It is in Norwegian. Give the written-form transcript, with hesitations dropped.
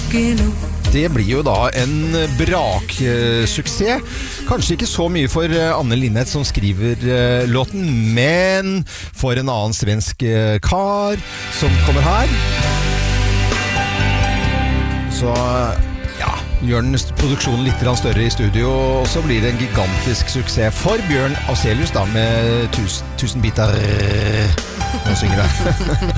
Det blir jo da en braksuksess. Kanskje ikke så mye for Anne Linnet som skriver låten, men for en annen svensk kar som kommer her. Så ja, gjør den produksjonen litt større i studio, og så blir det en gigantisk suksess for Bjørn Afzelius da, med 1000 biter. Nå synger det.